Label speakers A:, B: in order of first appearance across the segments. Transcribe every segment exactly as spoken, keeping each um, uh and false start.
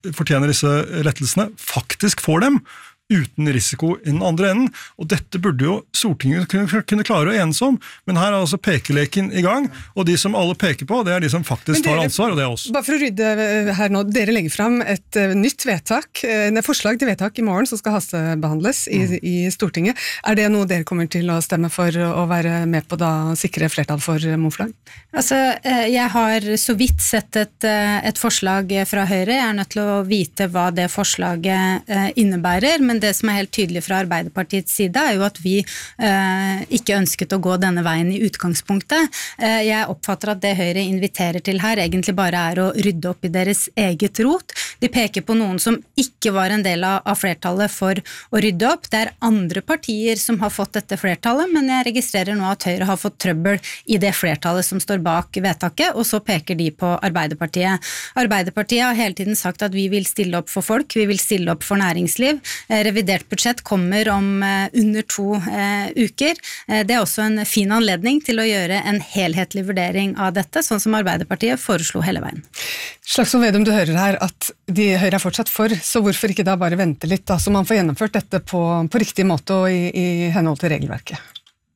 A: fortjener disse lettelsene, faktisk får dem, uten risiko i den andre enden, og dette burde jo Stortinget kunne, kunne klare å enes om, men her er altså pekeleken i gang, og de som alle peker på, det er de som faktisk dere, tar ansvar, og det er oss.
B: Bare for å rydde her nå, dere legger frem et uh, nytt vedtak, et forslag til vedtak i morgen som skal hastebehandles i, mm. i Stortinget. Er det noe dere kommer til å stemme for å være med på da sikre flertall for Moflag?
C: Altså, jeg har så vidt sett et, et forslag fra Høyre, jeg er nødt til å vite hva det forslaget innebærer, men det som er helt tydelig fra Arbeiderpartiets side er jo at vi eh, ikke ønsket å gå denne veien i utgangspunktet. Eh, jeg oppfatter at det Høyre inviterer til her egentlig bare er å rydde opp i deres eget rot. De peker på noen som ikke var en del av, av flertallet for å rydde opp. Det er andre partier som har fått dette flertallet, men jeg registrerer nå at Høyre har fått trøbbel i det flertallet som står bak vedtaket, og så peker de på Arbeiderpartiet. Arbeiderpartiet har hele tiden sagt at vi vil stille opp for folk, vi vil stille opp for næringsliv. Eh, Revidert budsjett kommer om uh, under to uh, uker. Uh, det er også en fin anledning til å gjøre en helhetlig vurdering av dette, sånn som Arbeiderpartiet foreslo hele veien.
B: Slagsvold Vedum, du hører her at de Høyre er fortsatt for, så hvorfor ikke da bare vente litt, da, så man får gjennomført dette på, på riktig måte og i, i henhold til regelverket?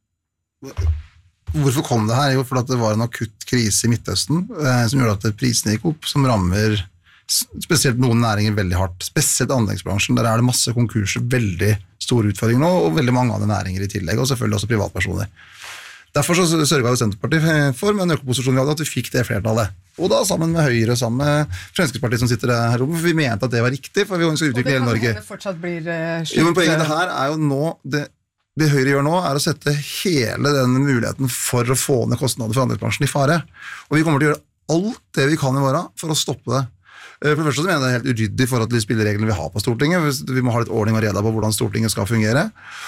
D: Hvorfor kom det her? Jo, fordi det var en akutt krise i Midtøsten, eh, som gjorde at prisene gikk opp, som rammer spesielt noen næringer veldig hardt, spesielt anleggsbransjen, der er det masse konkurser, veldig store utfordringer nå, og veldig mange andre næringer i tillegg, og selvfølgelig også privatpersoner. Derfor så sørget jo Senterpartiet for, med en økoposisjon vi hadde, at vi fikk det flertallet. Og da sammen med Høyre, sammen med Fremskrittspartiet som sitter her oppe, for vi mente at det var riktig, for vi ønsker å utvikle hele Norge.
B: Og det fortsatt blir uh, slutt.
D: Jo, men poenget her er jo nå, det, det Høyre gjør nå, er å sette hele den muligheten for å få ned kostnader for anleggsbransjen i fare. Og vi kommer til å gjøre alt det vi kan i morgen for å stoppe det. For det første så mener jeg det er helt uryddig for at de spillereglene vi har på Stortinget. Vi må ha litt ordning og reda på hvordan Stortinget skal fungere.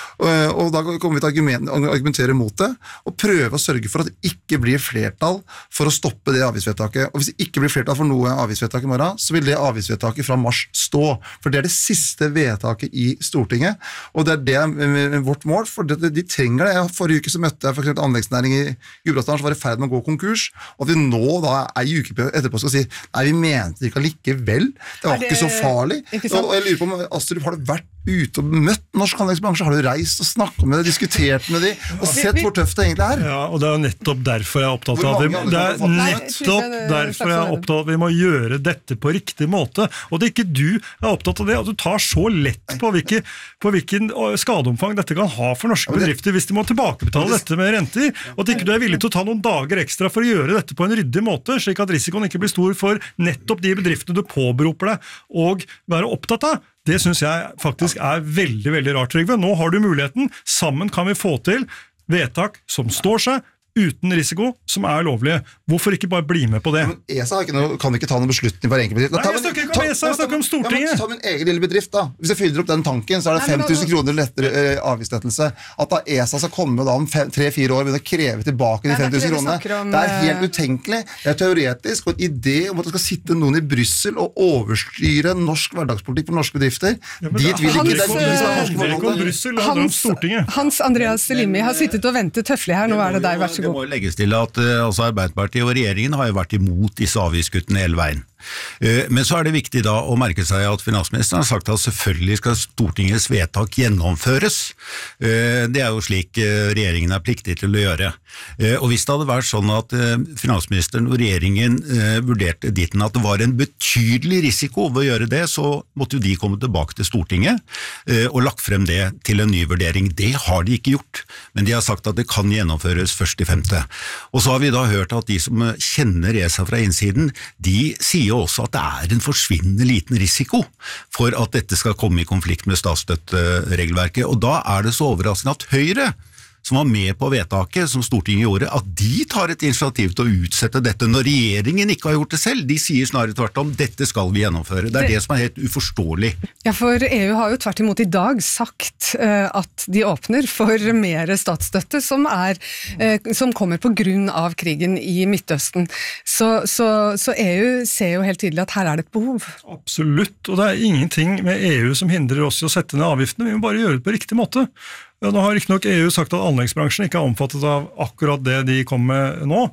D: Og da kommer vi til å argumentere mot det, og prøve å sørge for at det ikke blir flertall for å stoppe det avgiftsvedtaket. Og hvis det ikke blir flertall for noe avgiftsvedtak i morgen, så vil det avgiftsvedtaket fra mars stå. For det er det siste vedtaket i Stortinget, og det er det vårt mål, for det, de trenger det. Forrige uke så møtte jeg for eksempel anleggsnæring i Gudbrandsdalen som var i ferd med å gå konkurs, og at vi nå da en uke etterpå skal si, nei, vi mente det ikke like vel, det var det, ikke så farlig. Ikke og jeg lurer på om Astrup, har du vært ute og møtt norsk anleggsbransje? Har du reist og snakket med dem, diskutert med dem, og sett hvor tøft det egentlig er?
A: Ja, og det er nettopp derfor jeg er opptatt av vi, det er nettopp derfor jeg er opptatt av at vi må gjøre dette på riktig måte, og det er ikke du er opptatt av det, at du tar så lett på, hvilke, på hvilken skadeomfang dette kan ha for norske bedrifter hvis de må tilbakebetale dette med renter, og at ikke du er villig til å ta noen dager ekstra for å gjøre dette på en ryddig måte, slik at risikoen ikke blir stor for nettopp de bedriftene du påberoper deg og være opptatt av. Det synes jeg faktisk er veldig, veldig rart, Trygve. Nå har du muligheten. Sammen kan vi få til vedtak som står seg, uten risiko, som er lovlige. Hvorfor ikke bare bli med på det?
D: Men E S A ikke noe, kan ikke ta noen beslutning på en enkel bedrift.
A: Nei, jeg snakker ikke om E S A, jeg snakker om Stortinget.
D: Ja, men ta min egen lille bedrift da. Hvis jeg fyller opp den tanken, så er det fem tusen kroner lettere eh, avgiftslettelse. At da E S A skal komme da om tre fire år, vil det kreve tilbake de fem tusen kronene. Det er helt utenkelig. Det er teoretisk, og en idé om at det skal sitte noen i Bryssel og overstyre norsk hverdagspolitikk for norske bedrifter.
A: Ja,
D: Dit vil ikke det.
A: Det er ikke om Bryssel, det handler om Stortinget.
B: Hans Andreas Limi har sittet og ventet tøffelig her, nå er det deg, vær så god.
E: Det må legges til at uh, altså Arbeiderpartiet og regjeringen har jo vært imot disse avgiftskuttene hele veien. Uh, men så er det viktig da å merke seg at finansministeren har sagt at selvfølgelig skal Stortingets vedtak gjennomføres. Uh, det er jo slik uh, regjeringen er pliktig til å gjøre. Uh, og hvis det hadde vært sånn at uh, finansministeren og regjeringen uh, vurderte ditten at det var en betydelig risiko ved å gjøre det, så måtte jo de komme tilbake til Stortinget uh, og lagt frem det til en ny vurdering. Det har de ikke gjort, men de har sagt at det kan gjennomføres først i femte. Og så har vi da hørt at de som kjenner E S A fra innsiden, de sier også at det er en forsvinnende liten risiko for at dette skal komme i konflikt med statsstøtteregelverket, og da er det så overraskende at Høyre, som var med på vedtaket som Stortinget gjorde, at de tar et initiativ til å utsette dette når regjeringen ikke har gjort det selv. De sier snarere tvert om, dette skal vi gjennomføre. Det er det, det som er helt uforståelig.
B: Ja, for E U har jo tvert imot i dag sagt uh, at de åpner for mer statsstøtte som, er, uh, som kommer på grunn av krigen i Midtøsten. Så, så, så E U ser jo helt tydelig at her er det et behov.
A: Absolutt, og det er ingenting med E U som hindrer oss i å sette ned avgiftene. Vi må bare gjøre det på riktig måte. Ja, nå har ikke nok E U sagt at anleggsbransjen ikke er omfattet av akkurat det de kom med nå,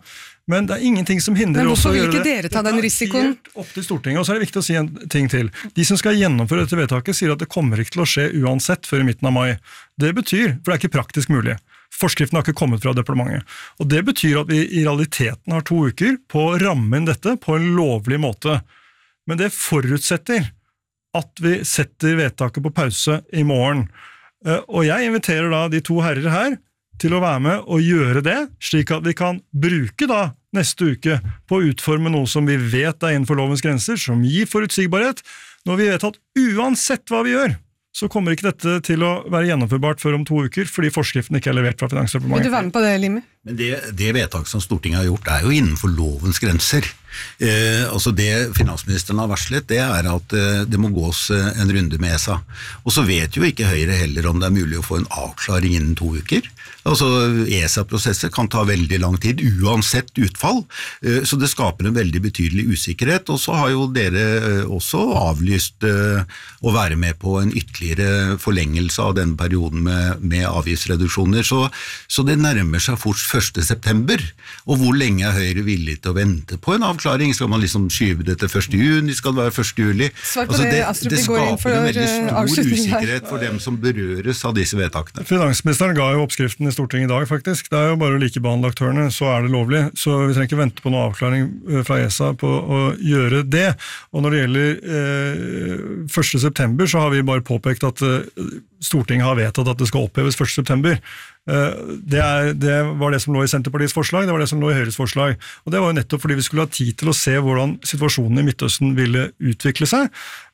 A: Men det er ingenting som hindrer oss å gjøre det.
B: Men hvorfor vil ikke dere ta den risikoen?
A: Det er helt opp til Stortinget, og så er det viktig å si en ting til. De som skal gjennomføre dette vedtaket sier at det kommer ikke til å skje uansett før i midten av mai. Det betyr, for det er ikke praktisk mulig, forskriften har ikke kommet fra departementet, og det betyr at vi i realiteten har to uker på å ramme inn dette på en lovlig måte. Men det forutsetter at vi setter vedtaket på pause i morgen. Og jeg inviterer da de to herrer her til å være med og gjøre det, slik at vi kan bruke da neste uke på å utforme noe som vi vet er innenfor lovens grenser, som gir forutsigbarhet, når vi vet at uansett hva vi gjør, så kommer ikke dette til å være gjennomførbart før om to uker, fordi forskriften ikke er levert fra Finansdepartementet.
B: Vil du være med på det, Limi?
E: Men det, det vedtak som Stortinget har gjort er jo innenfor lovens grenser. Eh, altså det finansministeren har varslet, det er at eh, det må gås eh, en runde med E S A. Og så vet jo ikke Høyre heller om det er mulig å få en avklaring innen to uker. Altså E S A-prosesser kan ta veldig lang tid, uansett utfall, eh, så det skaper en veldig betydelig usikkerhet, og så har jo dere eh, også avlyst eh, å være med på en ytterligere forlengelse av denne perioden med, med avgiftsreduksjoner, så, så det nærmer seg fort første september, og hvor lenge er Høyre villig til å vente på en avklaring? Skal man liksom skyve det til første juni? Skal det være første juli?
B: Altså det, det, det skaper
E: en veldig stor usikkerhet for dem som berøres av disse vedtakene.
A: Finansministeren ga jo oppskriften i Stortinget i dag faktisk. Det er jo bare å likebehandle aktørene, så er det lovlig. Så vi trenger ikke vente på noen avklaring fra E S A på å gjøre det. Og når det gjelder eh, første september, så har vi bare påpekt at eh, Stortinget har vedtatt at det skal oppheves første september. Det, er, det var det som lå i Senterpartiets forslag, det var det som lå i Høyres forslag, og det var jo nettopp fordi vi skulle ha tid til å se hvordan situasjonen i Midtøsten ville utvikle seg,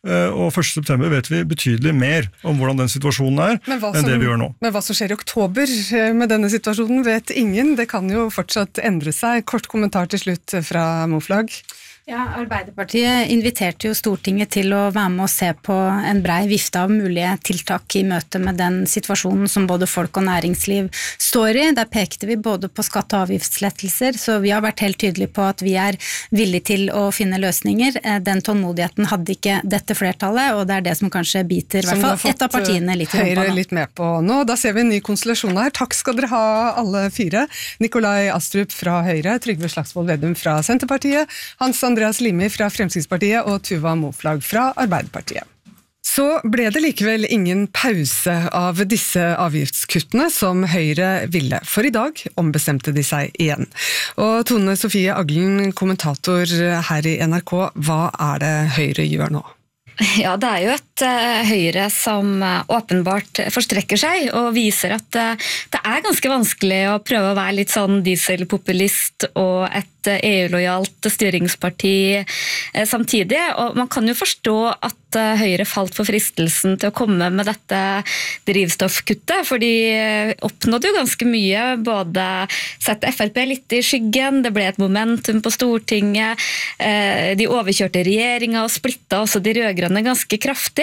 A: og første september vet vi betydelig mer om hvordan den situasjonen er enn som, det vi gjør nå.
B: Men hva som skjer i oktober med denne situasjonen vet ingen, det kan jo fortsatt endre seg. Kort kommentar til slutt fra Moflag.
C: Ja, Arbeiderpartiet inviterte jo Stortinget til å være med og se på en brei vifte av mulige tiltak i møte med den situasjonen som både folk og næringsliv står i. Der pekte vi både på skatte- og avgiftslettelser, så vi har vært helt tydelige på at vi er villige til å finne løsninger. Den tålmodigheten hadde ikke dette flertallet, og det er det som kanskje biter i hvert fall et av partiene litt i
B: Høyre litt med på nå. Da ser vi en ny konstellasjon her. Takk skal dere ha alle fire. Nikolai Astrup fra Høyre, Trygve Slagsvold Vedum fra Senterpartiet, Hans Andreas Limi fra Fremskrittspartiet og Tuva Moflag fra Arbeiderpartiet. Så ble det likevel ingen pause av disse avgiftskuttene som Høyre ville, for i dag ombestemte de seg igjen. Og Tone Sofie Aglen, kommentator her i N R K, hva er det Høyre gjør nå?
F: Ja, det er jo et uh, Høyre som uh, åpenbart forstrekker seg og viser at uh, det er ganske vanskelig å prøve å være litt sånn dieselpopulist og et uh, E U-lojalt styringsparti uh, samtidig. Og man kan jo forstå at uh, Høyre falt for fristelsen til å komme med dette drivstoffkuttet, for de uh, oppnådde jo ganske mye, både sette F R P litt i skyggen, det ble et momentum på Stortinget, uh, de overkjørte regjeringen og splitta også de rødgrønne ganske kraftig,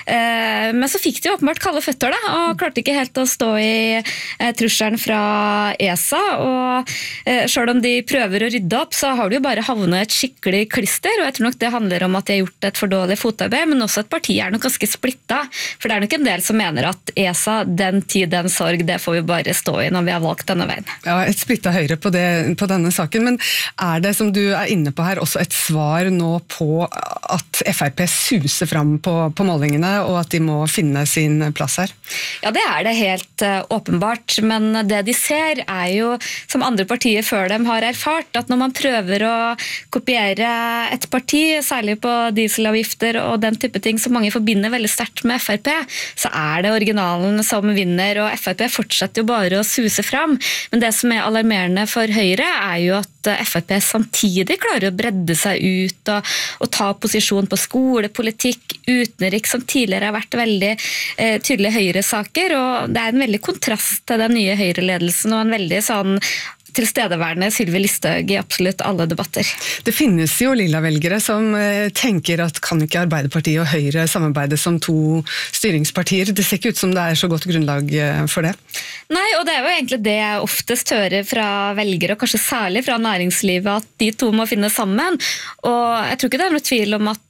F: men så fikk de åpenbart kalde føtter da, og klarte ikke helt å stå i trusselen fra E S A, og selv om de prøver å rydde opp, så har de jo bare havnet et skikkelig klister, og jeg tror nok det handler om at de har gjort et for dårlig fotarbeid, men også at partiet er nok ganske splitta, for det er nok en del som mener at E S A, den tid, den sorg, det får vi bare stå i når vi har valgt denne veien.
B: Ja, et splitta Høyre på, det, på denne saken, men er det, som du er inne på her, også et svar nå på at F R P suser fram på, på målingene, og at de må finne sin plass her?
F: Ja, det er det helt uh, åpenbart, men det de ser er jo, som andre partier før dem har erfart, at når man prøver å kopiere et parti, særlig på dieselavgifter og den type ting som mange forbinder veldig sterkt med F R P, så er det originalen som vinner, og F R P fortsetter jo bare å suse fram. Men det som er alarmerende for Høyre er jo at F R P samtidig klarer å bredde seg ut og, og ta posisjon på skolepolitikk, utenriks, som tidligere har vært veldig eh, tydelige Høyre-saker, og det er en veldig kontrast til den nye Høyre-ledelsen, og en veldig sånn tilstedeværende Sylvi Listhaug i absolutt alle debatter.
B: Det finnes jo lilla-velgere som tenker at kan ikke Arbeiderpartiet og Høyre samarbeide som to styringspartier? Det ser ikke ut som det er så godt grunnlag for det.
F: Nei, og det er jo egentlig det jeg oftest hører fra velgere, og kanskje særlig fra næringslivet, at de to må finne sammen. Og jeg tror ikke det er noe tvil om at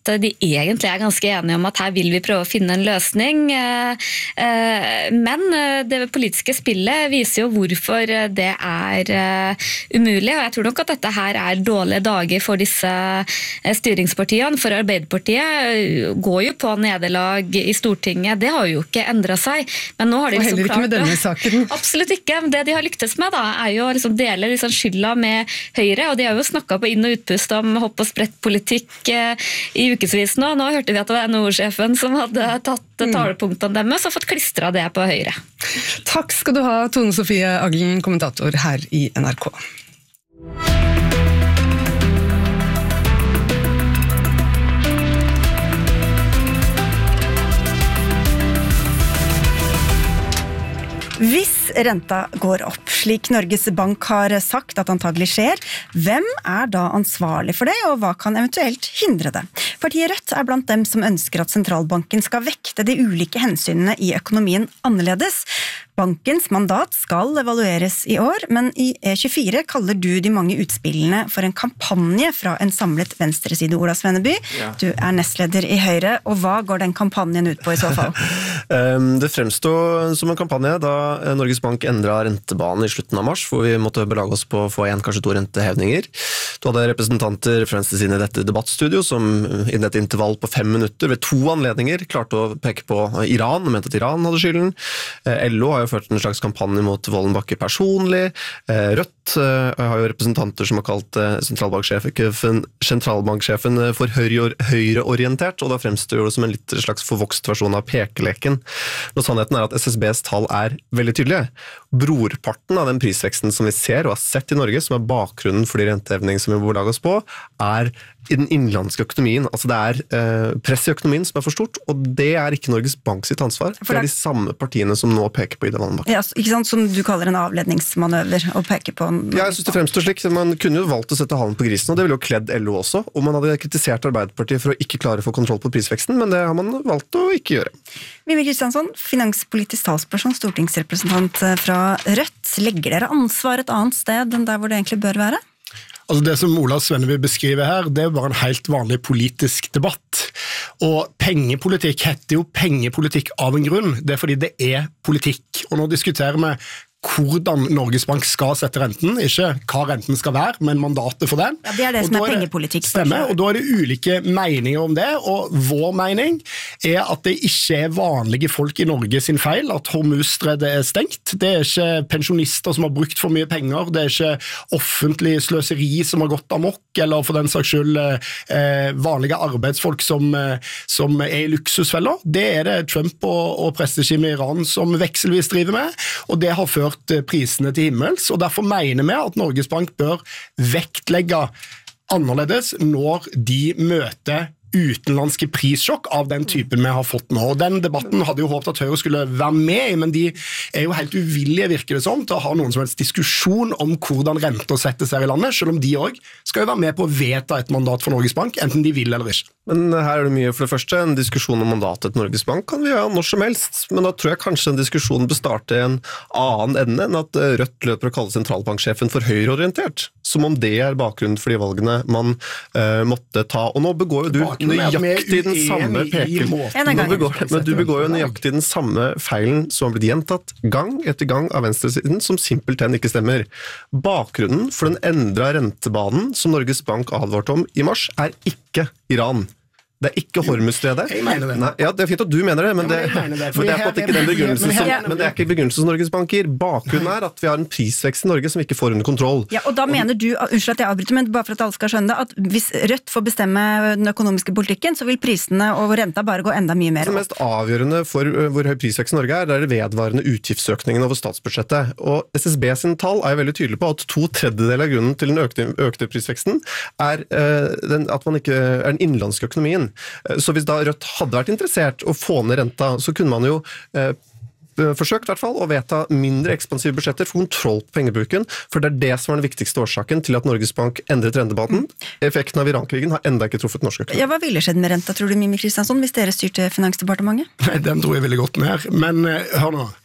F: de egentlig er ganske enige om at her vil vi prøve å finne en løsning. Men det politiske spillet viser jo hvorfor det er umulig, og jeg tror nok at dette her er dårlige dager for disse styringspartiene. For Arbeiderpartiet går jo på nederlag i Stortinget, det har jo ikke endret seg. Men nå har de
B: og heller ikke med denne saken.
F: Absolutt ikke. Det de har lyktes med da, er jo å liksom dele liksom skylda med Høyre, og de har jo snakket på inn- og utpust om hopp- og sprettpolitikk i ukesvis nå. Nå hørte vi at det var N H O-sjefen som hadde tatt talepunktene deres og fått klistret det på Høyre.
B: Takk skal du ha, Tone Sofie Aglen, kommentator her i N R K.
G: Hvis renta går opp, slik Norges Bank har sagt at antagelig skjer, hvem er da ansvarlig for det, og hva kan eventuelt hindre det? Partiet Rødt er blant dem som ønsker at sentralbanken skal vekte de ulike hensynene i økonomien annerledes. Bankens mandat skal evalueres i år, men i E tjuefire kaller du de mange utspillene for en kampanje fra en samlet venstreside, Ola Svenneby. Ja. Du er nestleder i Høyre, og hva går den kampanjen ut på i så fall?
H: Det fremstod som en kampanje da Norges Bank endret rentebanen i slutten av mars, hvor vi måtte belage oss på å få en, kanskje to rentehevninger. Du hadde representanter fra venstresiden i dette debattstudio som innen et intervall på fem minutter ved to anledninger klarte å peke på Iran, og mente at Iran hadde skylden. L O har jo ført en slags kampanje mot Wallenbakke personlig. Rødt har jo representanter som har kalt sentralbanksjefen, sentralbanksjefen for høyreorientert, og da fremstår det som en litt slags forvokst versjon av pekeleken. Når sannheten er at S S Bs tall er veldig tydelige. Brorparten av den prisveksten som vi ser og har sett i Norge, som er bakgrunnen for de rentehevninger som vi må belage oss på, er i den innenlandske økonomien. Altså det er eh, press i økonomien som er for stort, og det er ikke Norges Bank sitt ansvar. For det er de samme partiene som nå peker på Ida Wallenbakke.
G: Ja, ikke sant, som du kaller en avledningsmanøver å peke på.
H: Ja, jeg synes det fremstår slik. Man kunne jo valgt å sette halen på grisen, og det ville jo kledd L O også, og man hadde kritisert Arbeiderpartiet for å ikke klare å få kontroll på prisveksten, men det har man valgt å ikke gjøre.
G: Mimmi Kristiansson, finanspolitisk talsperson, stortingsrepresentant fra Rødt. Legger dere ansvar et annet sted enn der hvor det egentlig bør være?
I: Altså det som Ola Svenneby beskriver her, det er bare en helt vanlig politisk debatt. Og pengepolitikk heter jo pengepolitikk av en grunn. Det er fordi det er politikk. Og nå diskuterer vi hvordan Norges Bank skal sette renten, ikke hva renten skal være, men mandatet for den.
G: Ja, det er det som er pengepolitikk.
I: Stemmer, og da er det ulike meninger om det, og vår mening er at det ikke er vanlige folk i Norge sin feil at Hormuzstredet er stengt. Det er ikke pensjonister som har brukt for mye penger, det er ikke offentlig sløseri som har gått amok, eller for den saks skyld eh, vanlige arbeidsfolk som, eh, som er i luksusfeller. Det er det Trump og, og presteregimet i Iran som vekselvis driver med, og det har ført prisene til himmels, og derfor mener vi at Norges Bank bør vektlegge annerledes når de møter utenlandske prissjokk av den typen vi har fått nå. Og den debatten hadde jo håpet at Høyre skulle være med i, men de er jo helt uvillige, virker det som, til å ha noen som helst diskusjon om hvordan renter settes her i landet, selv om de også skal jo være med på å vedta et mandat for Norges Bank, enten de vil eller ikke.
H: Men her er det mye for det første. En diskusjon om mandatet til Norges Bank kan vi ha når som helst, men da tror jeg kanskje en diskusjon bør starte i en annen ende enn at Rødt løper å kalle sentralbanksjefen for høyreorientert, som om det er bakgrunnen for de valgene man uh, måtte ta. Og nå begår jo du nøyaktig den samme peken. Men du begår jo nøyaktig den samme feilen som har blitt gjentatt gang etter gang av venstresiden, som simpelthen ikke stemmer. Bakgrunnen for den endrede rentebanen som Norges Bank advarte om i mars, er ikke Iran. Det er ikke Hormuzstredet.
I: Jeg mener det.
H: Nei, ja, det er fint at du mener det, men det, ja, men det, for det er på ikke den begrunnelsen som, men det er ikke begrunnelsen som Norges Bank gir. Bakgrunnen er at vi har en prisvekst i Norge som vi ikke får under kontroll.
G: Ja, og da og mener du, unnskyld at jeg avbryter, men bare for at alle skal skjønne det, at hvis Rødt får bestemme den økonomiske politikken, så vil prisene og renta bare gå enda mye mer opp.
H: Det mest avgjørende for hvor høy prisvekst i Norge er, det er det vedvarende utgiftsøkningen over statsbudsjettet. Og S S B sin tall er jo veldig tydelig på at to tredjedeler av grunnen til den økte, økte prisveksten er uh, den, at man ikke er den innenlandske økonomien. Så hvis da Rødt hadde vært interessert å få ned renta, så kunne man jo eh, forsøkt i hvert fall å vedta mindre ekspansive budsjetter for kontroll på pengebruken, for det er det som er den viktigste årsaken til at Norges Bank endret rentebanen. Effekten av Iran-krigen har enda ikke truffet norsk økonomi.
G: Ja, hva ville skjedd med renta, tror du, Mimmi Kristiansson, hvis dere styrte Finansdepartementet?
I: Nei, den tror jeg ville gått ned, men hør nå.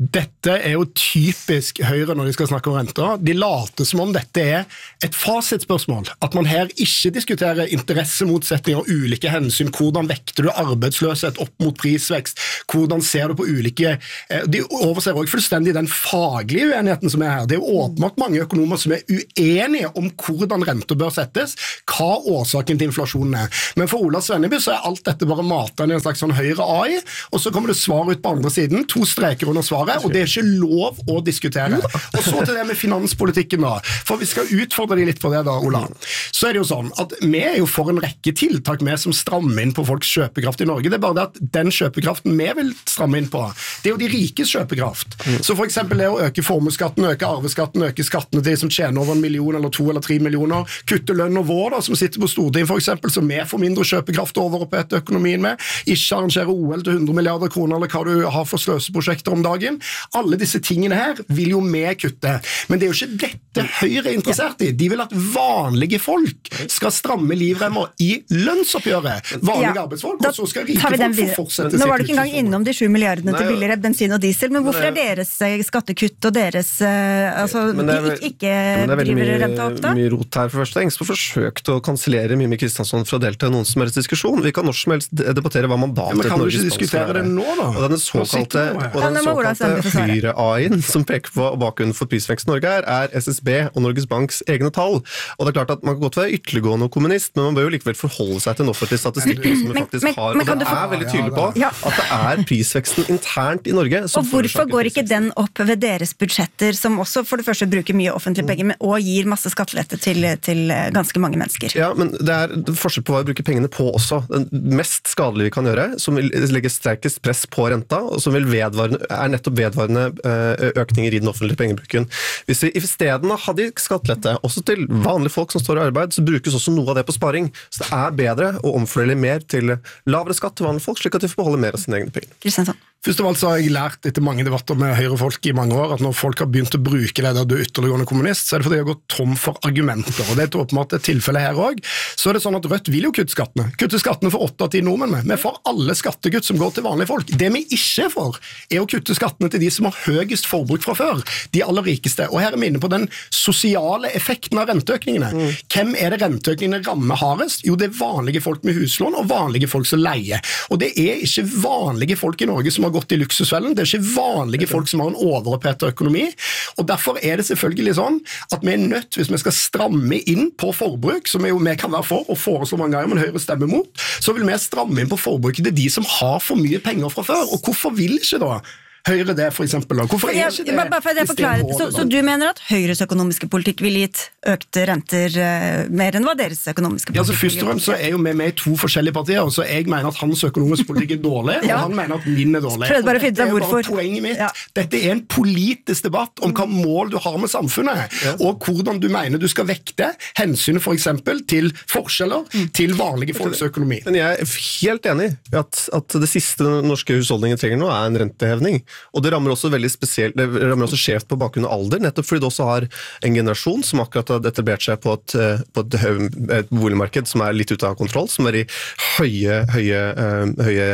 I: Dette er jo typisk Høyre når de skal snakke om renter. De later som om dette er et fasitspørsmål. At man her ikke diskuterer interessemotsetninger og ulike hensyn. Hvordan vekter du arbeidsløshet opp mot prisvekst? Hvordan ser du på ulike... De overser også fullstendig den faglige uenigheten som er her. Det er jo åpenbart mange økonomer som er uenige om hvordan renter bør settes, hva årsaken til inflasjonen er. Men for Ola Svenneby så er alt dette bare matet i en slags sånn høyre A I, og så kommer det svar ut på andre siden, to streker under svaret, og det er ikke lov å diskutere. Og så til det med finanspolitikken da, for vi skal utfordre de litt på det da, Ola. Så er det jo sånn at vi er jo for en rekke tiltak med som strammer inn på folks kjøpekraft i Norge. Det er bare det at den kjøpekraften vi vil stramme inn på, det er jo de rikes kjøpekraft. Så for eksempel det å øke formuesskatten, øke arveskatten, øke skattene til de som tjener over en million eller to eller tre millioner, kutte lønn og vår da, som sitter på Stortinget for eksempel, som vi får mindre kjøpekraft over og på etter økonomien med, ikke arrangere O L til hundre milliarder kroner eller hva du har for sløseprosjekter om dagen. Alle disse tingene her vil jo vi kutte. Men det er jo ikke dette Høyre er interessert i. De vil at vanlige folk skal stramme livremmer i lønnsoppgjøret. Vanlige ja, arbeidsfolk, og så skal rike folk få fortsette.
G: Nå var du ikke engang innom de sju milliardene til billigere bensin og diesel, men hvorfor er deres skattekutt og deres altså,
H: er,
G: ikke driver renta opp da?
H: Mye rot her for første. Engst på forsøkt å kansellere Mimmi Kristiansson fra å delta i noen som helst diskusjon. Vi kan når som helst debattere hva mandatet
I: ja, men kan du ikke diskutere det nå da?
H: Og denne såkalte, og den såkalte Høyre-A I-en som peker på bakgrunnen for prisveksten i Norge her, er S S B og Norges Banks egne tall. Og det er klart at man kan godt være ytterliggående og kommunist, men man bør jo likevel forholde seg til en offentlig statistikk som vi faktisk men, har. Og det er veldig tydelig på ja. At det er prisveksten internt i Norge som
G: og hvorfor går ikke den opp ved deres budsjetter, som også for det første bruker mye offentlige penger, og gir masse skattelette til, til ganske mange mennesker?
H: Ja, men det er forskjell på hva vi bruker pengene på også. Den mest skadelige vi kan gjøre, som vil legge sterkest press på renta, og som vil vedvarende, er nettopp vedvarende økninger i den offentlige pengebruken. Hvis vi i stedet hadde skattelette, også til vanlige folk som står i arbeid, så brukes også noe av det på sparing. Så det er bedre å omfordele mer til lavere skatt til vanlige folk, slik at de får beholde mer av sine egne penger.
G: Kristiansson.
I: Først av alt så har jeg lært etter mange debatter med høyrefolk i mange år, at når folk har begynt å bruke det der du er ytterliggående kommunist, så er det fordi de har gått tom for argumenter, og det er åpenbart et tilfelle her også. Så er det sånn at Rødt vil jo kutte skattene. Kutte skattene for åtte av ti nordmenn med. Vi får alle skattekutt som går til vanlige folk. Det vi ikke er for, er å kutte skattene til de som har høyest forbruk fra før, de aller rikeste. Og her er vi inne på den sosiale effekten av renteøkningene. Mm. Hvem er det renteøkningene rammer hardest? Jo, det er vanlige folk med huslån og vanlige folk som leier. Og det er ikke vanlige folk i Norge som har gått i luksusfellen, det er ikke vanlige folk som har en overopphetet økonomi, og derfor er det selvfølgelig sånn at vi er nødt, hvis vi skal stramme inn på forbruk, som jo vi kan være for og foreslå mange ganger, men Høyre stemmer mot, så vil vi stramme inn på forbruket til de som har for mye penger fra før, og hvorfor vil ikke da Høyre det for eksempel? Hvorfor er ikke det?
G: Bare for det forklare, så, så du mener at Høyres økonomiske politikk ville gitt økte renter uh, mer enn hva deres økonomiske politikk?
I: Ja, så først og fremst så er jo vi med i to forskjellige partier, og så jeg mener at hans økonomiske politikk er dårlig, ja. Og han mener at min er dårlig.
G: Prøv bare å finne ut hvorfor.
I: Poenget mitt, ja. Dette er en politisk debatt om hva mål du har med samfunnet, ja. Og hvordan du mener du skal vekte hensynet for eksempel til forskjeller, mm. til vanlige folks økonomi.
H: Men jeg er helt enig i at, at det siste norske husholdningen trenger nå er en rentehevning. Og det rammer også veldig spesielt, det rammer også skjevt på bakgrunn av alder, nettopp fordi det også har en generasjon som akkurat har etablert seg på et, på et, et boligmarked som er litt ute av kontroll, som er i høye, høye, høye,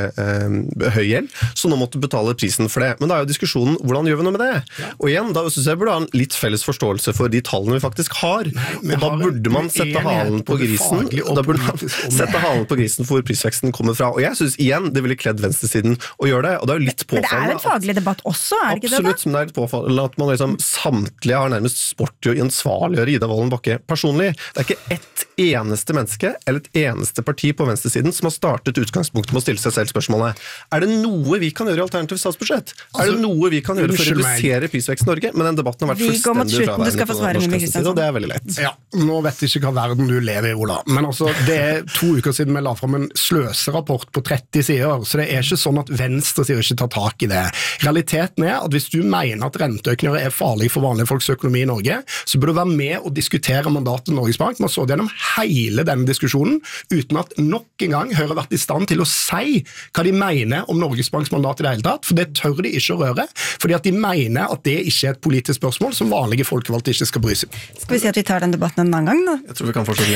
H: høy gjeld, så nå måtte betale prisen for det. Men da er jo diskusjonen, hvordan gjør vi noe med det? Ja. Og igjen, da synes jeg burde ha en litt felles forståelse for de tallene vi faktisk har. Nei, og da burde man sette halen på grisen, da burde man sette halen på grisen for hvor prisveksten kommer fra. Og jeg synes igjen, det ville kledd venstresiden å gjøre det, og det er jo litt påfallende.
G: Debatt også, er det ikke det da?
H: Absolutt, men det er litt påfallende at man liksom samtlige har nærmest sport i å ansvarliggjøre Ida Wolden Bakke personlig. Det er ikke ett eneste menneske eller et eneste parti på venstresiden som har startet utgangspunktet med å stille seg selv spørsmålet. Er det noe vi kan gjøre i alternativ statsbudsjett? Altså, er det noe vi kan gjøre for å redusere prisveksten i Norge? Men den debatten har vært fullstendig fraværende på den norske siden, og det er veldig lett.
I: Ja, nå vet jeg ikke hva verden du lever i, Ola. Men altså, det er to uker siden vi la frem en sløserapport på tretti sider, så det er ikke sånn at venstresiden ikke tar tak i det. Realiteten er at hvis du mener at renteøkninger er farlige for vanlige folks økonomi i Norge, så bør du være med og diskutere mandatet Norges Bank. Man så det gjennom hele denne diskusjonen, uten at nok en gang Høyre har vært i stand til å si hva de mener om Norges Banks mandat i det hele tatt, for det tør de ikke å røre, fordi at de mener at det ikke er et politisk spørsmål som vanlige folkevalgte ikke skal bry seg.
G: Skal vi si at vi tar den debatten en annen gang da?
H: Jeg tror vi kan fortsette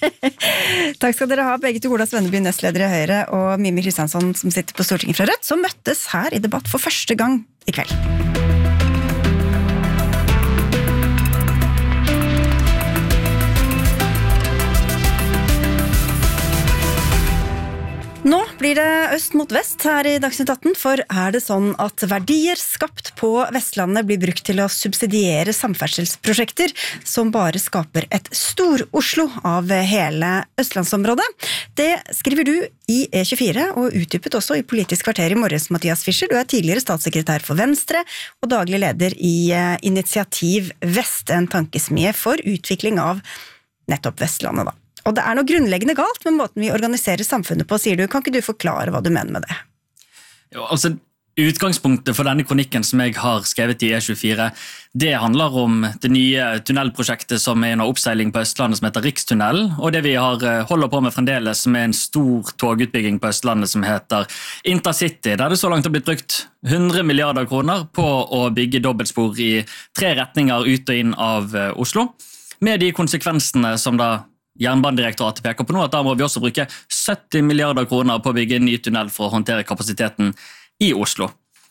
H: lenger.
G: Takk skal dere ha, begge to. Ola Svenneby, nestleder i Høyre, og Mimmi Kristiansson, som sitter på Stortinget fra Rødt, som møttes her i debatt for første gang i kveld. Nå blir det øst mot vest her i Dagsnytt atten, for er det sånn at verdier skapt på Vestlandet blir brukt til å subsidiere samferdselsprosjekter som bare skaper et stor-Oslo av hele østlandsområdet? Det skriver du i E tjuefire, og utdypet også i Politisk kvarter i morges, Mathias Fischer. Du er tidligere statssekretær for Venstre og daglig leder i Initiativ Vest, en tankesmie for utvikling av nettopp Vestlandet da. Og det er noe grunnleggende galt med måten vi organiserer samfunnet på, sier du. Kan ikke du forklare hva du mener med det?
J: Jo, altså, utgangspunktet for denne kronikken som jeg har skrevet i E tjuefire, det handler om det nye tunnelprosjektet som er under oppseiling på Østlandet som heter Rikstunnelen, og det vi har holder på med fremdeles som er en stor togutbygging på Østlandet som heter Intercity, der det så langt har blitt brukt hundre milliarder kroner på å bygge dobbeltspor i tre retninger ut og inn av Oslo, med de konsekvensene som da Jernbanedirektoratet peker på nå, at da må vi også bruke sytti milliarder kroner på å bygge en ny tunnel for å håndtere kapasiteten i Oslo.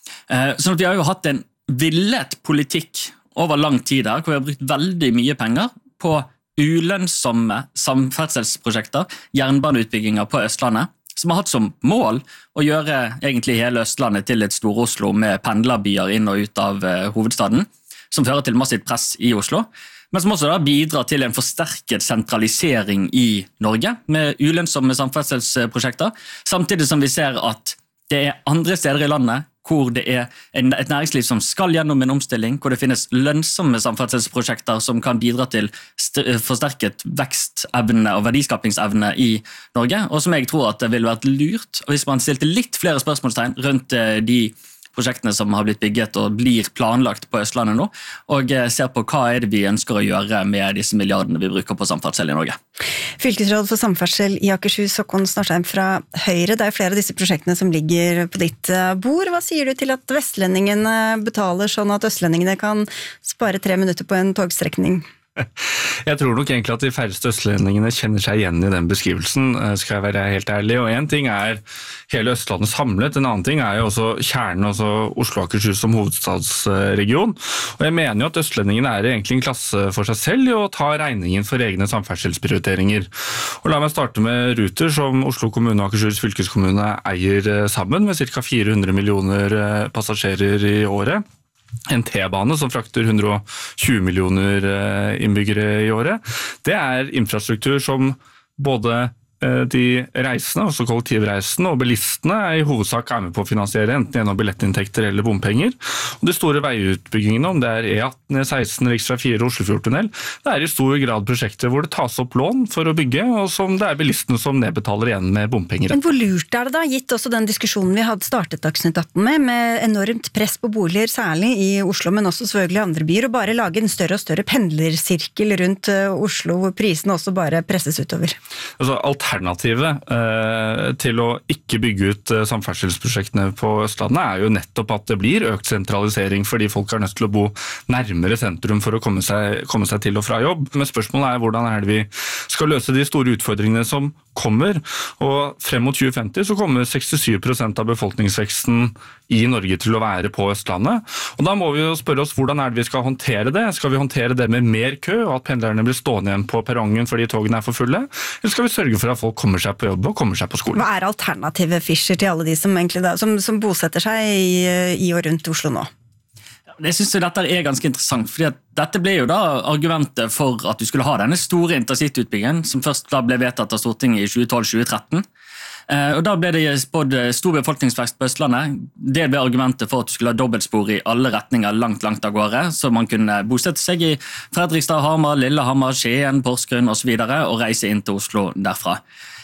J: Så vi har jo hatt en villet politikk over lang tid her, hvor vi har brukt veldig mye penger på ulønnsomme samferdselsprosjekter, jernbaneutbygginger på Østlandet, som har hatt som mål å gjøre egentlig hele Østlandet til et Stor-Oslo med pendlerbyer inn og ut av hovedstaden, som fører til massivt press i Oslo, men som også da bidrar til en forsterket sentralisering i Norge med ulønnsomme samferdselsprosjekter, samtidig som vi ser at det er andre steder i landet hvor det er et næringsliv som skal gjennom en omstilling, hvor det finnes lønnsomme samferdselsprosjekter som kan bidra til forsterket vekstevne og verdiskapingsevne i Norge, og som jeg tror at det ville vært lurt hvis man stilte litt flere spørsmålstegn rundt de prosjektene som har blitt bygget og blir planlagt på Østlandet nå, og ser på hva er det vi ønsker å gjøre med disse milliardene vi bruker på samferdsel i Norge.
G: Fylkesråd for samferdsel i Akershus, Håkon Snarsheim fra Høyre. Det er flere av disse prosjektene som ligger på ditt bord. Hva sier du til at vestlendingene betaler sånn at østlendingene kan spare tre minutter på en togstrekning?
K: Jeg tror nok egentlig at de færreste østlendingene kjenner seg igjen i den beskrivelsen, skal jeg være helt ærlig. Og en ting er hele Østlandet samlet, en annen ting er jo også kjernen, altså Oslo og Akershus som hovedstadsregion. Og jeg mener jo at østlendingene er egentlig en klasse for seg selv i å ta regningen for egne samferdselsprioriteringer. Og la meg starte med Ruter, som Oslo kommune og Akershus fylkeskommune eier sammen, med ca. fire hundre millioner passasjerer i året. En T-bane som frakter hundre og tjue millioner innbyggere i året. Det er infrastruktur som både de reisende, altså kollektivreisende og bilistene er i hovedsak er med på å finansiere, enten gjennom billettinntekter eller bompenger. Og de store veiutbyggingene, om det er E atten, E seksten, Riksvei fire, Oslofjordtunnel, det er i stor grad prosjekter hvor det tas opp lån for å bygge, og som det er bilistene som nedbetaler igjen med bompenger.
G: Men hvor lurt er det da, gitt også den diskusjonen vi hadde startet Dagsnytt atten med, med enormt press på boliger, særlig i Oslo, men også selvfølgelig andre byer, og bare lage en større og større pendlersirkel rundt Oslo, hvor prisene også bare presses utover?
K: Altså, Alternativet eh, til å ikke bygge ut eh, samferdselsprosjektene på Østlandet er jo nettopp at det blir økt sentralisering, fordi folk er nødt til å bo nærmere sentrum for å komme seg, komme seg til og fra jobb. Men spørsmålet er hvordan er det vi skal løse de store utfordringene som kommer, og frem mot tjue femti så kommer sekstisju prosent av befolkningsveksten i Norge til å være på Østlandet. Og da må vi jo spørre oss hvordan er det vi skal håndtere det? Skal vi håndtere det med mer kø, og at pendlerne blir stående igjen på perrongen fordi togene er for fulle? Eller skal vi sørge for at folk kommer seg på jobb og kommer seg på skolen?
G: Hva er alternativet, Fischer, til alle de som, egentlig da, som, som bosetter seg i, i og rundt Oslo nå?
J: Jeg synes jo dette er ganske interessant, fordi at dette ble jo da argumentet for at du skulle ha denne store intercity-utbyggingen, som først da ble vedtatt av Stortinget i tjue tolv til tjue tretten. Og da ble det spådd stor befolkningsvekst på Østlandet. Det ble argumentet for at du skulle ha dobbeltspor i alle retninger langt, langt av gårde, så man kunne bosette seg i Fredrikstad, Hamar, Lillehammer, Skien, Porsgrunn og så videre, og reise inn til Oslo derfra.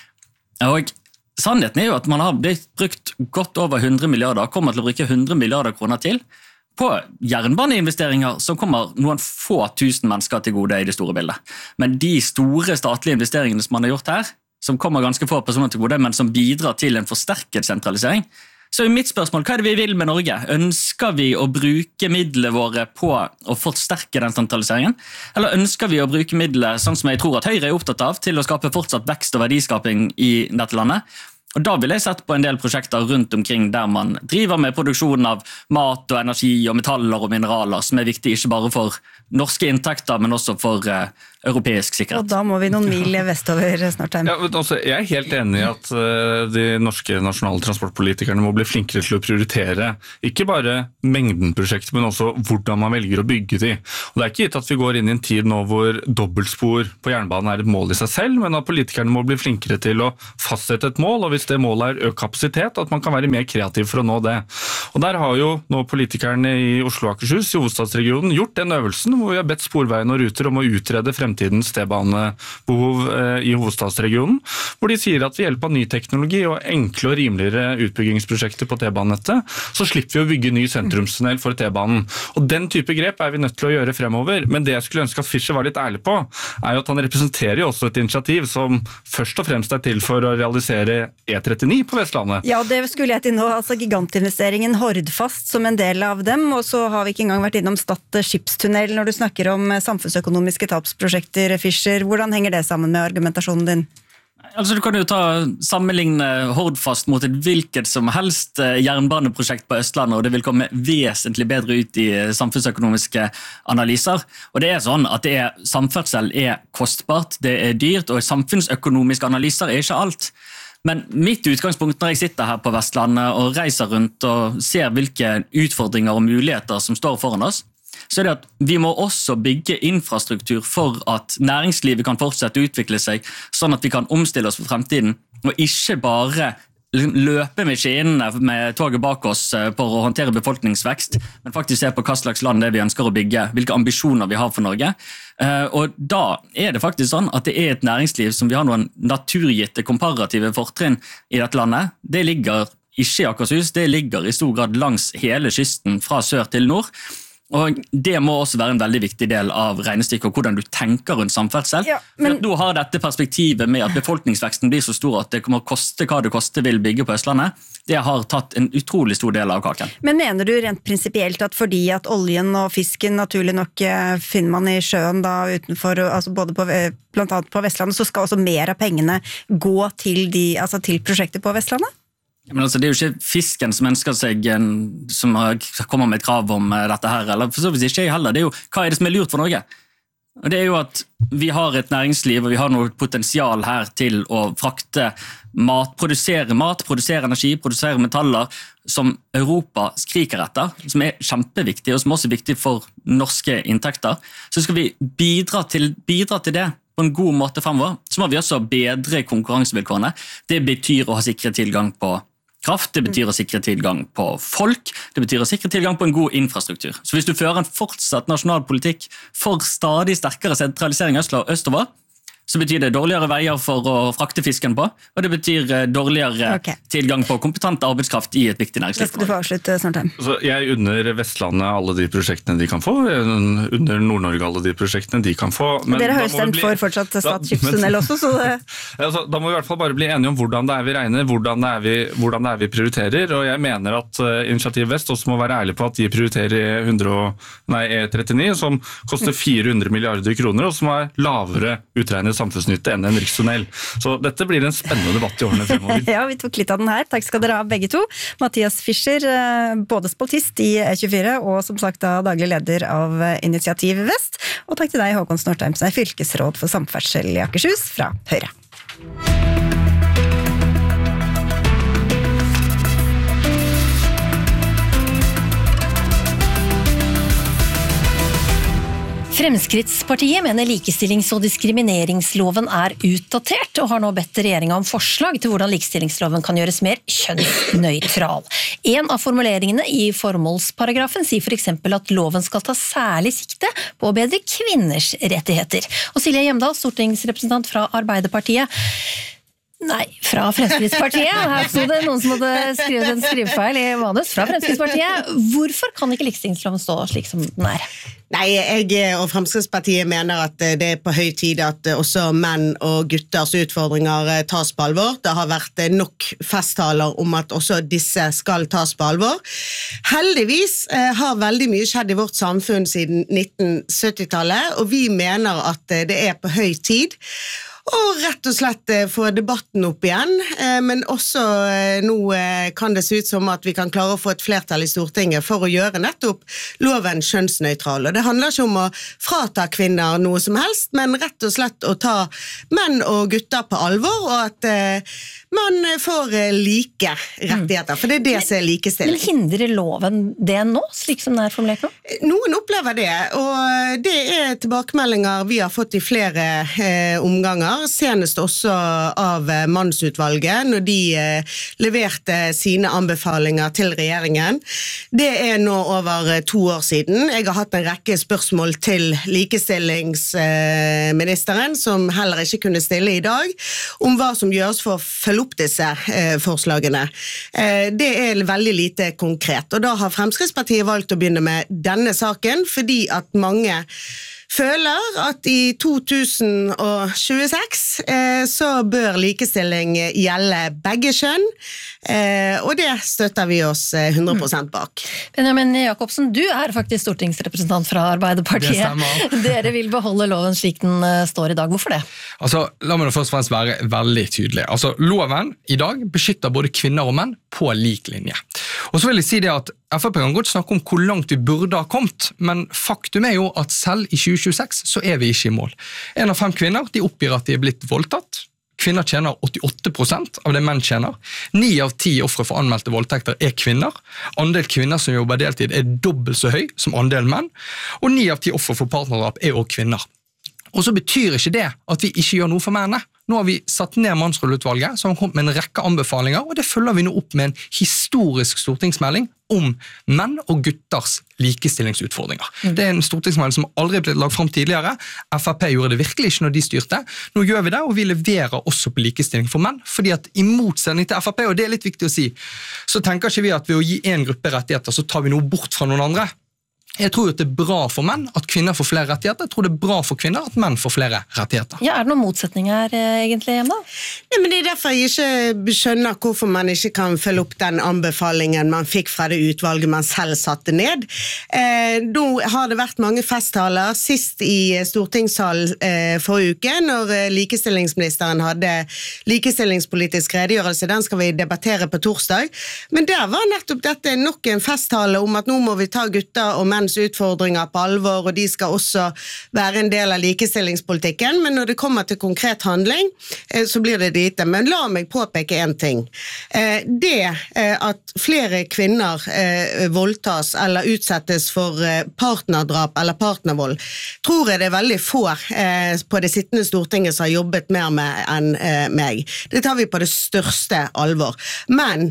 J: Og sannheten er jo at man har blitt brukt godt over hundre milliarder, kommer til å bruke hundre milliarder kroner til, på jernbaneinvesteringer som kommer noen få tusen mennesker til gode i det store bildet. Men de store statlige investeringene som man har gjort her, som kommer ganske få personer til gode, men som bidrar til en forsterket sentralisering, så er mitt spørsmål, hva er det vi vil med Norge? Ønsker vi å bruke midlene våre på å forsterke den sentraliseringen? Eller ønsker vi å bruke midlene, sånn som jeg tror at Høyre er opptatt av, til å skape fortsatt vekst og verdiskaping i dette landet? Og da vil jeg sette på en del prosjekter rundt omkring der man driver med produksjon av mat og energi og metaller og mineraler, som er viktig ikke bare for norske inntekter, men også for europeisk sikkerhet.
G: Og da må vi noen mil vestover snart.
K: Ja, altså, jeg er helt enig i at uh, de norske nasjonale transportpolitikerne må bli flinkere til å prioritere ikke bare mengden prosjekter, men også hvordan man velger å bygge de. Og det er ikke gitt at vi går inn i en tid nå hvor dobbeltspor på jernbanen er et mål i seg selv, men at politikerne må bli flinkere til å fastsette et mål, og hvis det målet er økt kapasitet, at man kan være mer kreativ for å nå det. Og der har jo nå politikerne i Oslo og Akershus, i hovedstadsregionen, gjort den øvelsen hvor vi har bedt Sporveien og Ruter om å utrede frem fremtidens T-banebehov i hovedstadsregionen, hvor de sier at ved hjelp av ny teknologi og enkle og rimeligere utbyggingsprosjekter på T-banenettet, så slipper vi å bygge ny sentrumstunnel for T-banen. Og den type grep er vi nødt til å gjøre fremover, men det jeg skulle ønske at Fischer var litt ærlig på, er jo at han representerer jo også et initiativ som først og fremst er til for å realisere E trettini på Vestlandet.
G: Ja, det skulle jeg til nå, altså gigantinvesteringen Hordfast som en del av dem, og så har vi ikke engang vært innom Stad skipstunnel når du snakker om samfunnsøkonomiske tapsprosjekter. Fischer, hvordan henger det sammen med argumentasjonen din?
J: Altså, du kan jo ta sammenligne Hordfast mot et hvilket som helst jernbaneprosjekt på Østlandet, og det vil komme vesentlig bedre ut i samfunnsøkonomiske analyser. Og det er sånn at det er, samferdsel er kostbart, det er dyrt, og samfunnsøkonomiske analyser er ikke alt. Men mitt utgangspunkt når jeg sitter her på Vestlandet og reiser rundt og ser hvilke utfordringer og muligheter som står foran oss, så er det at vi må også bygge infrastruktur for at næringslivet kan fortsette å utvikle seg, sånn at vi kan omstille oss for fremtiden, og ikke bare løpe med skinnene med toget bak oss for å håndtere befolkningsvekst, men faktisk se på hva slags land det vi ønsker å bygge, hvilke ambisjoner vi har for Norge. Og da er det faktisk sånn at det er et næringsliv som vi har noen naturgitte komparative fortrinn i dette landet. Det ligger ikke i Akershus, det ligger i stor grad langs hele kysten fra sør til nord. Og det må også være en veldig viktig del av regnestykket og hvordan du tenker rundt samferdsel. Ja, men... For du har dette perspektivet med at befolkningsveksten blir så stor at det kommer å koste hva det koste vil bygge på Østlandet. Det har tatt en utrolig stor del av kaken.
G: Men mener du rent prinsipielt at fordi at oljen og fisken naturlig nok finner man i sjøen da utenfor, altså både på, blant annet på Vestlandet, så skal også mer av pengene gå til, de, altså til prosjekter på Vestlandet?
J: Men altså, det er jo ikke fisken som ønsker seg en, som kommer med et krav om dette her, eller for så vidt ikke jeg heller. Det er jo, hva er det som er lurt for Norge? Og det er jo at vi har et næringsliv, og vi har noe potensial her til å frakte mat, produsere mat, produsere energi, produsere metaller, som Europa skriker etter, som er kjempeviktig, og som også er viktig for norske inntekter. Så skal vi bidra til, bidra til det på en god måte fremover, så må vi også bedre konkurransevilkårene. Det betyr å ha sikre tilgang på kraft, det betyr å sikre tilgang på folk, det betyr å sikre tilgang på en god infrastruktur. Så hvis du fører en fortsatt nasjonal politikk for stadig sterkere sentralisering østover, så betyr det dårligere veier for å frakte fisken på, og det betyr dårligere okay. tilgang på kompetent arbeidskraft i et viktig næringsliv.
G: Det skal du få avslutte snart.
K: Altså, jeg unner Vestlandet alle de prosjektene de kan få, under Nord-Norge alle de prosjektene de kan få. Men
G: dere har jo stemt bli... for fortsatt Stad skipstunnel også, så det...
K: altså, da må vi i hvert fall bare bli enige om hvordan det er vi regner, hvordan det er vi, hvordan det er vi prioriterer, og jeg mener at uh, Initiativ Vest også må være ærlig på at de prioriterer E trettini, som koster fire hundre milliarder kroner, og som er lavere utregnet samfunnsnytte enn en rikstunnel. Så dette blir en spennende debatt i årene fremover.
G: Ja, vi tok litt av den her. Takk skal dere ha begge to. Mathias Fischer, både spaltist i E tjuefire og som sagt da daglig leder av Initiativ Vest. Og takk til deg, Håkon Snortheim, som er fylkesråd for samferdsel i Akershus fra Høyre.
L: Fremskrittspartiet mener likestillings- og diskrimineringsloven er utdatert, og har nå bedt regjeringen om forslag til hvordan likestillingsloven kan gjøres mer kjønnsnøytral. En av formuleringene i formålsparagrafen sier for eksempel at loven skal ta særlig sikte på å bedre kvinners rettigheter. Og Silje Hjemdal, stortingsrepresentant fra Arbeiderpartiet, Nei, fra Fremskrittspartiet. Her stod det noen som hadde skrevet en skrivefeil i manus fra Fremskrittspartiet. Hvorfor kan ikke likestillingsloven stå slik som den er?
M: Nei, jeg og Fremskrittspartiet mener at det er på høy tid at også menn og gutters utfordringer tas på alvor. Det har vært nok festtaler om at også disse skal tas på alvor. Heldigvis har veldig mye skjedd i vårt samfunn siden nitten syttitallet, og vi mener at det er på høy tid. og rett og slett få debatten opp igjen, men også nå kan det se ut som at vi kan klare å få et flertall i Stortinget for å gjøre nettopp loven kjønnsnøytral. Og det handler ikke om å frata kvinner noe som helst, men rett og slett å ta menn og gutter på alvor, og at man får like rettigheter, for det er det som er likestilling.
L: Men hindrer loven det nå, slik som det er formulert nå?
M: Noen opplever det, og det er tilbakemeldinger vi har fått i flere eh, omganger, senest også av mannsutvalget, når de eh, leverte sine anbefalinger til regjeringen. Det er nå over to år siden. Jeg har hatt en rekke spørsmål til likestillingsministeren, som heller ikke kunne stille i dag, om hva som gjøres for å følge opp disse eh, forslagene. Eh, det er veldig lite konkret, og da har Fremskrittspartiet valgt å begynne med denne saken, fordi at mange føler at i to tusen tjueseks eh, så bør likestilling gjelde begge kjønn, eh, og det støtter vi oss hundre prosent bak.
L: Benjamin Jakobsen, du er faktisk stortingsrepresentant fra Arbeiderpartiet. Dere vil beholde loven slik den står i dag. Hvorfor det?
N: Altså, la meg først og fremst være veldig tydelig. Altså, loven i dag beskytter både kvinner og menn på lik linje. Og så vil jeg si det at F P kan godt snakke om hvor langt vi burde ha kommet, men faktum er jo at selv i tjue tjueseks så er vi ikke i mål. En av fem kvinner de oppgir at de er blitt voldtatt. Kvinner tjener åttiåtte prosent av det menn tjener. Ni av ti ofre for anmeldte voldtekter er kvinner. Andel kvinner som jobber deltid er dobbelt så høy som andel menn, og ni av ti ofre for partnerdrap er også kvinner. Og så betyr ikke det at vi ikke gjør noe for mennene. Nå har vi satt ned mannsrolleutvalget, som har kommet med en rekke anbefalinger, og det følger vi nå opp med en historisk stortingsmelding om menn og gutters likestillingsutfordringer. Mm. Det er en stortingsmelding som aldri ble lagt frem tidligere. F P gjorde det virkelig ikke når de styrte. Nå gjør vi det, og vi leverer også på likestilling for menn, fordi at i motsetning til F P, og det er litt viktig å si, så tenker ikke vi at ved å gi en gruppe rettigheter, så tar vi noe bort fra noen andre. Jeg tror at det er bra for menn at kvinner får flere rettigheter. Jeg tror det er bra for kvinner at menn får flere rettigheter.
L: Ja, er det noen motsetning her egentlig, Emma?
M: Ja, men det er derfor jeg ikke skjønner hvorfor man ikke kan følge opp den anbefalingen man fikk fra det utvalget man selv satte ned. Eh, nå har det vært mange festtaler, sist i stortingssalen eh, forrige uke, når likestillingsministeren hadde likestillingspolitisk redegjørelse. Den skal vi debattere på torsdag. Men der var nettopp dette nok en festtale om at nå må vi ta gutter og menn utfordringer på alvor, og de skal også være en del av likestillingspolitikken, men når det kommer til konkret handling, så blir det lite. Men la meg påpeke en ting. Det at flere kvinner voldtas eller utsettes for partnerdrap eller partnervold, tror jeg det er veldig få på det sittende Stortinget som har jobbet mer med enn meg. Det tar vi på det største alvor. Men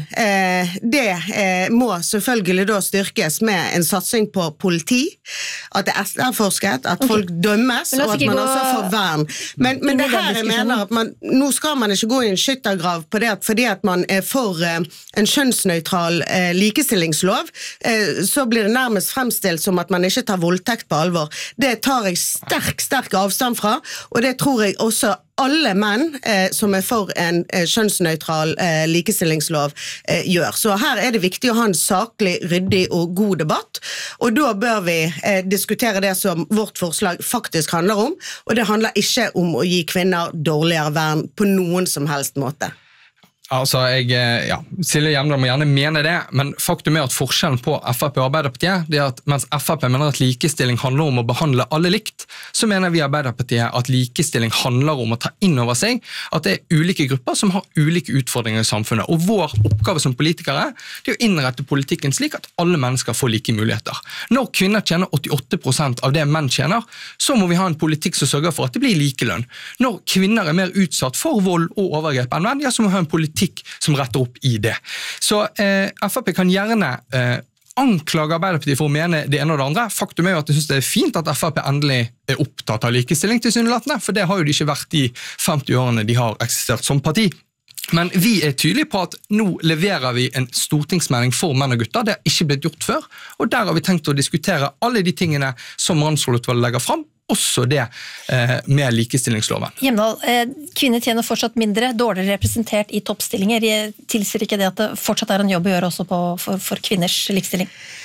M: det må selvfølgelig da styrkes med en satsing på politi, at det er etterforsket, at folk okay. dømmes, og at man gå... også får vern. Men, men det her jeg mener at man, nå skal man ikke gå i en skyttergrav på det, at fordi at man er for uh, en kjønnsnøytral uh, likestillingslov, uh, så blir det nærmest fremstilt som at man ikke tar voldtekt på alvor. Det tar jeg sterk, sterk avstand fra, og det tror jeg også alle menn eh, som er for en eh, kjønnsnøytral eh, likestillingslov eh, gjør. Så her er det viktig å ha en saklig, ryddig og god debatt, og da bør vi eh, diskutere det som vårt forslag faktisk handler om, og det handler ikke om å gi kvinner dårligere vern på noen som helst måte.
N: Altså, jeg, ja, Silje Hjemdal må gjerne mene det, men faktum er at forskjellen på F P og Arbeiderpartiet, det er at mens F P mener at likestilling handler om å behandle alle likt, så mener vi i Arbeiderpartiet at likestilling handler om å ta inn over seg at det er ulike grupper som har ulike utfordringer i samfunnet, og vår oppgave som politikere det er å innrette politikken slik at alle mennesker får like muligheter. Når kvinner tjener åttiåtte prosent av det menn tjener, så må vi ha en politikk som sørger for at det blir likelønn. Når kvinner er mer utsatt for vold og overgrep enn menn, ja, så må vi ha en politikk som retter opp i det. Så eh, F P kan gjerne eh, anklage Arbeiderpartiet for å mene det ene og det andre. Faktum er jo at jeg synes det er fint at F P endelig er opptatt av likestilling tilsynelatende, for det har jo de ikke vært de femti årene de har eksistert som parti. Men vi er tydelige på at nå leverer vi en stortingsmelding for menn og gutter. Det har ikke blitt gjort før, og der har vi tenkt å diskutere alle de tingene som mannsrolleutvalget legger fram, også det eh, med likestillingsloven.
L: Hjemdal, eh, kvinner tjener fortsatt mindre, dårligere representert i toppstillinger. Tilsier ikke det at det fortsatt er en jobb å gjøre også på, for, for kvinners likestilling?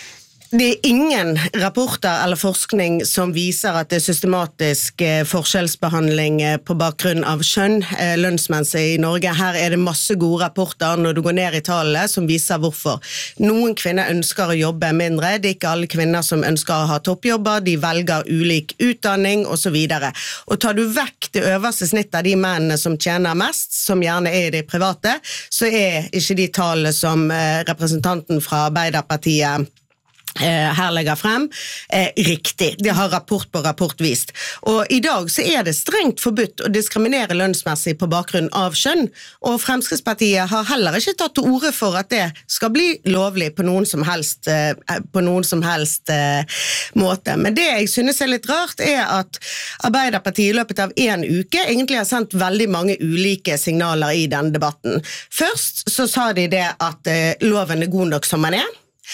M: Det er ingen rapporter eller forskning som viser at det er systematisk forskjellsbehandling på bakgrunn av kjønn lønnsmessig i Norge. Her er det masse gode rapporter når du går ned i tallene som viser hvorfor. Noen kvinner ønsker å jobbe mindre, det er ikke alle kvinner som ønsker å ha toppjobber, de velger ulik utdanning og så videre. Og tar du vekk det øverste snittet av de mennene som tjener mest, som gjerne er i det private, så er ikke de tallene som representanten fra Arbeiderpartiet her legger frem, eh, riktig. Det har rapport på rapport vist. Og i dag så er det strengt forbudt å diskriminere lønnsmessig på bakgrunn av kjønn, og Fremskrittspartiet har heller ikke tatt til orde for at det skal bli lovlig på noen som helst, eh, på noen som helst eh, måte. Men det jeg synes er litt rart er at Arbeiderpartiet i løpet av en uke egentlig har sendt veldig mange ulike signaler i denne debatten. Først så sa de det at eh, loven er god nok som man er.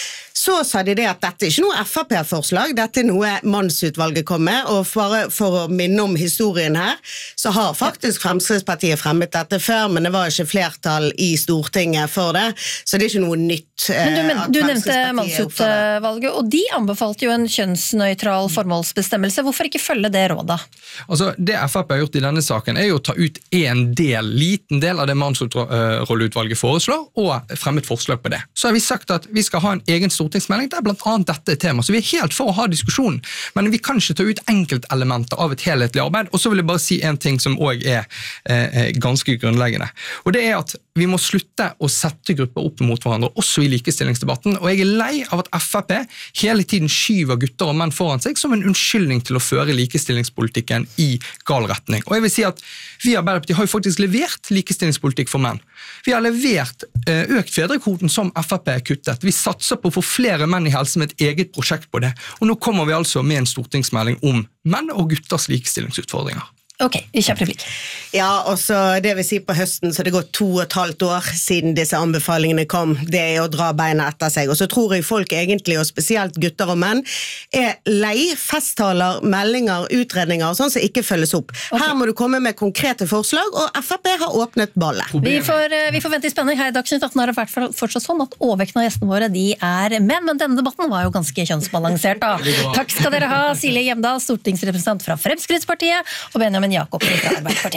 M: Så sa de det at dette er ikke noe F R P-forslag, dette er noe mannsutvalget kom med, og for, for å minne om historien her, så har faktisk Fremskrittspartiet fremmet dette før, men det var ikke flertall i Stortinget for det, så det er ikke noe nytt.
L: Men du, men, du nevnte mannsutvalget, og de anbefalte jo en kjønnsnøytral formålsbestemmelse. Hvorfor ikke følge det rådet?
N: Altså, det F R P har gjort i denne saken er jo å ta ut en del, liten del av det mannsrolleutvalget foreslår, og fremmet forslag på det. Så har vi sagt at vi skal ha en egen stortingsmelding, det er blant annet dette tema, så vi er helt for å ha diskusjon, men vi kan ikke ta ut enkeltelementer av et helhetlig arbeid. Og så vil jeg bare si en ting som også er eh, ganske grunnleggende, og det er at vi må slutte å sette grupper opp mot hverandre, også i likestillingsdebatten, og jeg er lei av at F R P hele tiden skyver gutter og menn foran seg som en unnskyldning til å føre likestillingspolitikken i gal retning. Og jeg vil si at vi i Arbeiderpartiet har jo faktisk levert likestillingspolitikk for menn. Vi har levert eh, økt fedrekvoten som F R P kuttet. Vi satser på å få flere menn i helse med et eget prosjekt på det, og nå kommer vi altså med en stortingsmelding om menn og gutters likestillingsutfordringer.
L: Ok, kjempereplikk.
M: Ja, og så det vil si på høsten, så det går to og et halvt år siden disse anbefalingene kom, det er å dra beina etter seg, og så tror jeg folk egentlig, og spesielt gutter og menn, er lei festtaler, meldinger, utredninger og sånn som ikke følges opp. Okay. Her må du komme med konkrete forslag, og F R P har åpnet ballet.
L: Vi får, vi får vente i spenning. Her i Dagsnytt atten er det i hvert fall fortsatt sånn at overvekten av gjestene våre, de er menn, men denne debatten var jo ganske kjønnsbalansert da. Takk skal dere ha, Silje Hjemdal, stortingsrepresentant fra Fremskrittspartiet, og Benjamin Jakobsen fra Arbeiderpartiet.